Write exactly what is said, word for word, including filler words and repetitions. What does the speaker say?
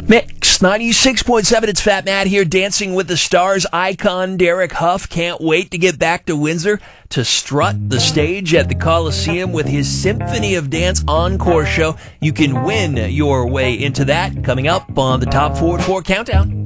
Mix ninety-six point seven, it's Fat Matt here, Dancing with the Stars icon Derek Huff can't wait to get back to Windsor to strut the stage at the Coliseum with his Symphony of Dance Encore show. You can win your way into that coming up on the Top four four Countdown.